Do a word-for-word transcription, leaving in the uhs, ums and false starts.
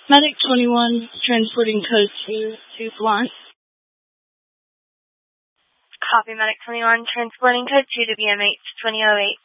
Medic twenty-one, transporting code two to Blunt. Copy, Medic twenty-one, transporting code two to B M H twenty oh eight.